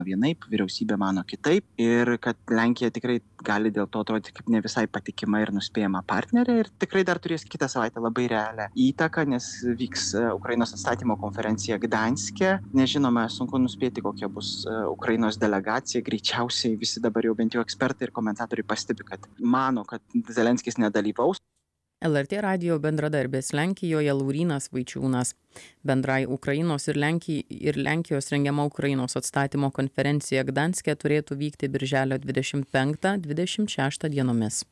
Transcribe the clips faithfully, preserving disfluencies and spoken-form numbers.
vienaip, vyriausybė mano kitaip ir kad Lenkija tikrai gali dėl to atrodyti kaip ne visai patikima ir nuspėjama partnerė ir tikrai dar turės kitą savaitę labai realią įtaką, nes vyks Ukrainos atstatymo konferencija Gdanske. Nežinome, sunku nuspėti, kokia bus Ukrainos delegacija. Greičiausiai visi dabar jau bent jau ekspertai ir komentatoriai pastebi, kad mano, kad Zelenskis nedalyvaus. L R T radijo bendradarbis Lenkijoje Laurynas Vaičiūnas. Bendrai Ukrainos ir, Lenki, ir Lenkijos rengiama Ukrainos atstatymo konferencija Gdanske turėtų vykti birželio dvidešimt penktą dvidešimt šeštą dienomis.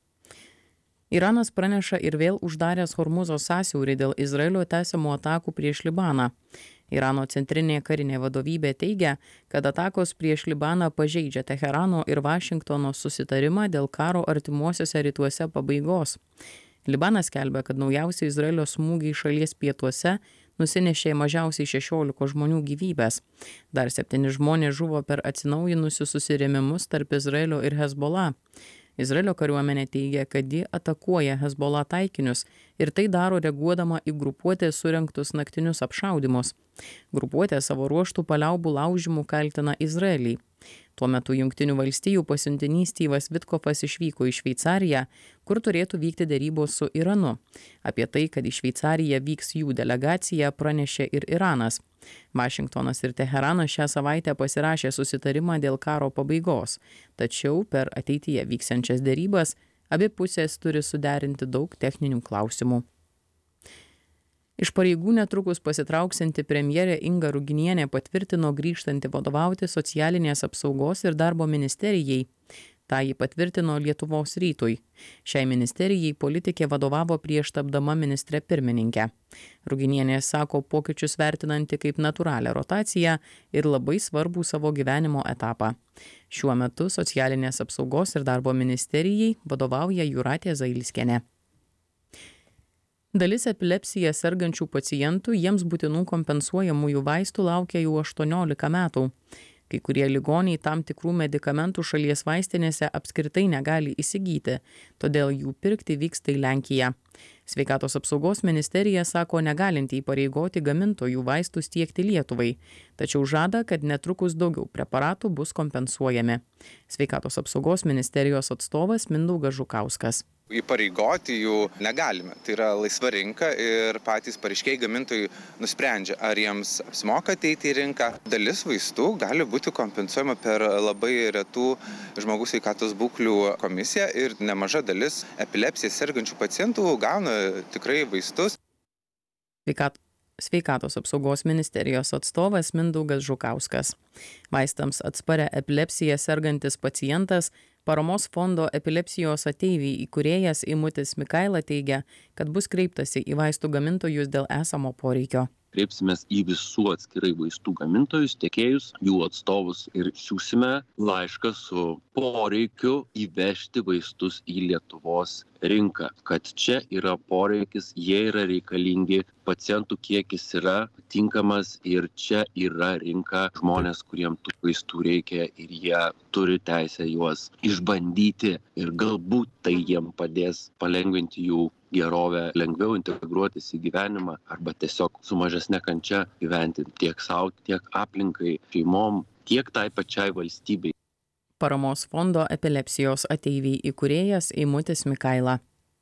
Iranas praneša ir vėl uždaręs Hormuzo sąsiaurį dėl Izraelio tęsiamų atakų prieš Libaną. Irano centrinė karinė vadovybė teigia, kad atakos prieš Libaną pažeidžia Teherano ir Vašingtono susitarimą dėl karo artimuosiuose rytuose pabaigos. Libanas skelbia, kad naujausi Izraelio smūgiai šalies pietuose nusinešė mažiausiai šešiolika žmonių gyvybės. Dar septyni žmonės žuvo per atsinaujinusius susirėmimus tarp Izraelio ir Hezbollah. Izraelio kariuomenė teigia, kad ji atakuoja Hezbollah taikinius ir tai daro reaguodama į grupuotės surengtus naktinius apšaudymus. Grupuotė savo ruoštų paliaubų laužimų kaltina Izraelį. Tuo metu Jungtinių valstijų pasiuntinys Styvas Vitkofas išvyko į Šveicariją, kur turėtų vykti derybos su Iranu. Apie tai, kad į Šveicariją vyks jų delegacija, pranešė ir Iranas. Vašingtonas ir Teheranas šią savaitę pasirašė susitarimą dėl karo pabaigos, tačiau per ateityje vyksiančias derybas abi pusės turi suderinti daug techninių klausimų. Iš pareigų netrukus pasitrauksianti premjerė Inga Ruginienė patvirtino grįžtanti vadovauti socialinės apsaugos ir darbo ministerijai. Ta ji patvirtino Lietuvos rytui. Šiai ministerijai politikė vadovavo prieš tapdama ministre pirmininke. Ruginienė sako pokyčius vertinanti kaip natūralią rotaciją ir labai svarbų savo gyvenimo etapą. Šiuo metu socialinės apsaugos ir darbo ministerijai vadovauja Jūratė Zailskienė. Dalis epilepsija sergančių pacientų jiems būtinų kompensuojamųjų vaistų laukia jau aštuoniolika metų. Kai kurie ligoniai tam tikrų medikamentų šalies vaistinėse apskritai negali įsigyti, todėl jų pirkti vyksta į Lenkiją. Sveikatos apsaugos ministerija sako negalinti įpareigoti gamintojų vaistus tiekti Lietuvai, tačiau žada, kad netrukus daugiau preparatų bus kompensuojami. Sveikatos apsaugos ministerijos atstovas Mindaugas Žukauskas. Įpareigoti jų negalime. Tai yra laisva rinka ir patys pareiškėjai gamintojai nusprendžia, ar jiems apsimoka ateiti į rinką. Dalis vaistų gali būti kompensuojama per labai retų žmogaus sveikatos būklių komisiją ir nemaža dalis epilepsija sergančių pacientų gauna tikrai vaistus. Sveikat... Sveikatos apsaugos ministerijos atstovas Mindaugas Žukauskas. Vaistams atsparia epilepsija sergantis pacientas Paramos fondo epilepsijos ateiviai įkūrėjas Eimutis Mikaila teigia, kad bus kreiptasi į vaistų gamintojus dėl esamo poreikio. Kreipsimės į visų atskirai vaistų gamintojus, tiekėjus, jų atstovus ir siūsime laišką su poreikiu įvežti vaistus į Lietuvos rinką, kad čia yra poreikis, jie yra reikalingi, pacientų kiekis yra tinkamas ir čia yra rinka, žmonės, kuriem tų vaistų reikia ir jie turi teisę juos išbandyti ir galbūt tai jiem padės palengvinti jų gerovę, lengviau integruotis į gyvenimą arba tiesiog su mažesne kančia gyventi tiek sau, tiek aplinkai, šeimom, tiek tai pačiai valstybei. Paramos fondo epilepsijos ateiviai įkūrėjas Eimutis Mikaila.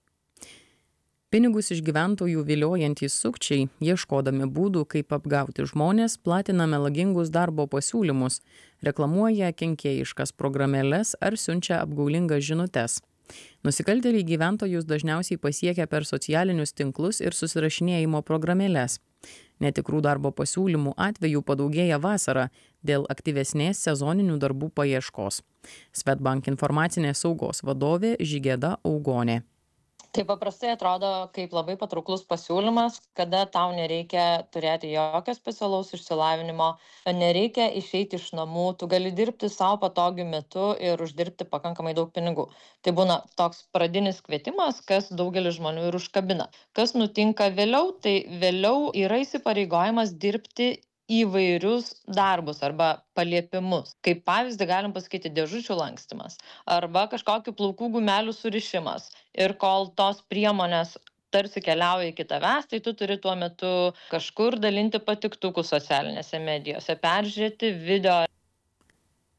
Pinigus iš gyventojų viliojantys sukčiai, ieškodami būdų, kaip apgauti žmonės, platina melagingus darbo pasiūlymus, reklamuoja kenkėjiškas programėles ar siunčia apgaulingas žinutes. Nusikaltėliai gyventojus dažniausiai pasiekia per socialinius tinklus ir susirašinėjimo programėles. Netikrų darbo pasiūlymų atveju padaugėja vasarą dėl aktyvesnės sezoninių darbų paieškos. Swedbank informacinės saugos vadovė Žygėda Augonė. Tai paprastai atrodo kaip labai patrauklus pasiūlymas, kada tau nereikia turėti jokio specialaus išsilavinimo, nereikia išeiti iš namų, tu gali dirbti savo patogiu metu ir uždirbti pakankamai daug pinigų. Tai būna toks pradinis kvietimas, kas daugelis žmonių ir užkabina. Kas nutinka vėliau, tai vėliau yra įsipareigojimas dirbti įvairius darbus arba paliepimus. Kaip pavyzdį galim pasakyti dėžučių lankstymas arba kažkokių plaukų gumelių surišimas. Ir kol tos priemonės tarsi keliauja iki tavęs, tai tu turi tuo metu kažkur dalinti patiktukus socialinėse medijose, peržiūrėti video.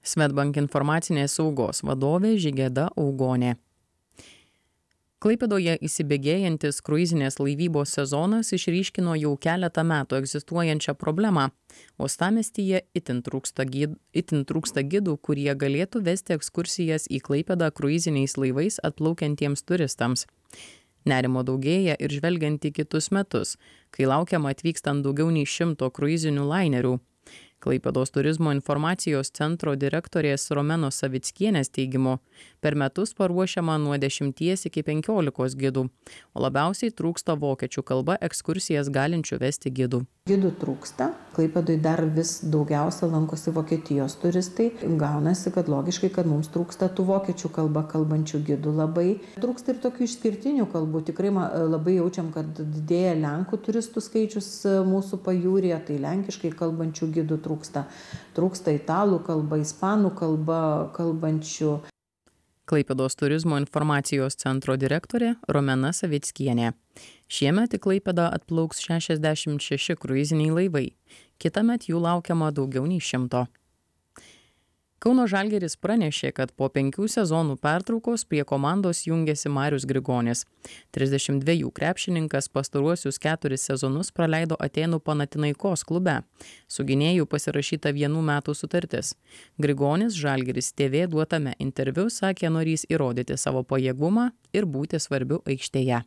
Swedbank informacinės saugos vadovė Žygėda Augonė. Klaipėdoje įsibėgėjantis kruizinės laivybos sezonas išryškino jau keletą metų egzistuojančią problemą. Uostamiestyje itin trūksta gidų, itin trūksta gidų, kurie galėtų vesti ekskursijas į Klaipėdą kruiziniais laivais atplaukiantiems turistams. Nerimo daugėja ir žvelgiant į kitus metus, kai laukiama atvykstant daugiau nei šimto kruizinių lainerių. Klaipėdos turizmo informacijos centro direktorės Romenos Savickienės teigimu, per metus paruošiama nuo dešimties iki penkiolikos gidų, o labiausiai trūksta vokiečių kalba ekskursijas galinčių vesti gidų. Gidų trūksta, Klaipėdoje dar vis daugiausia lankosi Vokietijos turistai. Gaunasi, kad logiškai, kad mums trūksta tų vokiečių kalbą kalbančių gidų labai. Trūksta ir tokių išskirtinių kalbų. Tikrai labai jaučiam, kad didėja lenkų turistų skaičius mūsų pajūryje, tai lenkiškai kalbančių gidų trūksta. Trūksta italų kalba, ispanų kalba kalbančių. Klaipėdos turizmo informacijos centro direktorė Romena Savickienė. Šiemet į Klaipėdą atplauks šešiasdešimt šeši kruiziniai laivai. Kitąmet jų laukiama daugiau nei šimto. Kauno Žalgiris pranešė, kad po penkių sezonų pertraukos prie komandos jungiasi Marius Grigonis. trisdešimt dvejų krepšininkas pastaruosius keturis sezonus praleido Atėnų Panathinaikos klube. Su gynėju pasirašyta vienų metų sutartis. Grigonis Žalgiris T V duotame interviu sakė norys įrodyti savo pajėgumą ir būti svarbiu aikštėje.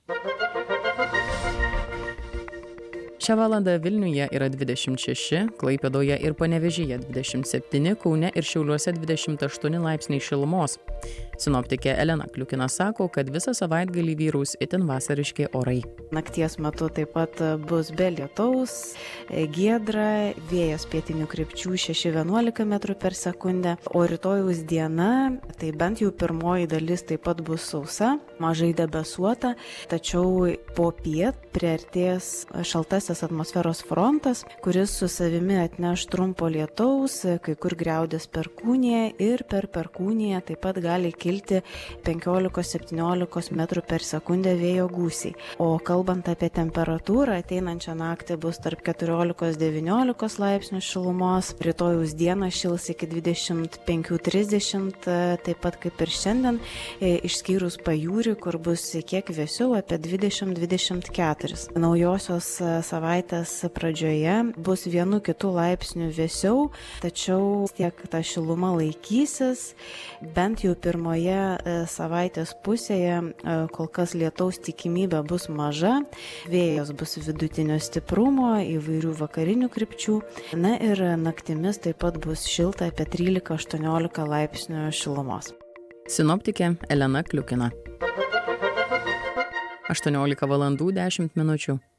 Šią valandą Vilniuje yra dvidešimt šeši, Klaipėdoje ir Panevėžyje dvidešimt septyni, Kaune ir Šiauliuose dvidešimt aštuoni laipsniai šilumos. Sinoptikė Elena Kliukina sako, kad visą savaitgalį vyraus itin vasariški orai. Nakties metu taip pat bus be lietaus, giedra, vėjas pietinių krypčių šeši vienuolika metrų per sekundę, o rytojaus diena, tai bent jau pirmoji dalis taip pat bus sausa, mažai debesuota, tačiau po piet priartės šaltasis atmosferos frontas, kuris su savimi atneš trumpo lietaus, kai kur griaudės perkūnija ir per perkūniją taip pat gali kilti penkiolikos septyniolikos metrų per sekundę vėjo gūsiai. O kalbant apie temperatūrą, ateinančią naktį bus tarp keturiolikos devyniolikos laipsnių šilumos, rytojaus dieną šils iki dvidešimt penki trisdešimt, taip pat kaip ir šiandien, išskyrus pajūrį, kur bus kiek vėsiau, apie dvidešimt dvidešimt keturis. Naujosios savaitės pradžioje bus vienu kitu laipsniu vėsiau, tačiau tiek ta šiluma laikysis, bent jau pirmoje savaitės pusėje kol kas lietaus tikimybė bus maža, vėjas bus vidutinio stiprumo, įvairių vakarinių krypčių, na ir naktimis taip pat bus šilta apie trylika aštuoniolika laipsnių šilumos. Sinoptikė Elena Kliukina. aštuoniolika valandų dešimt minučių.